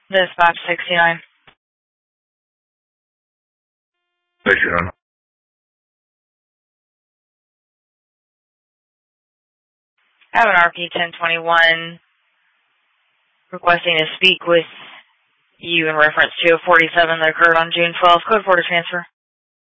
Dispatch 69. 69. I have an RP 1021 requesting to speak with you in reference to a 47 that occurred on June 12th. Code 4 to transfer.